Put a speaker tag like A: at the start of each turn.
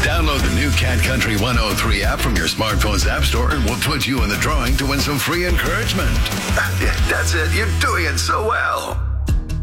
A: Download the new Cat Country 103 app from your smartphone's app store and we'll put you in the drawing to win some free encouragement.
B: That's it. You're doing it so well.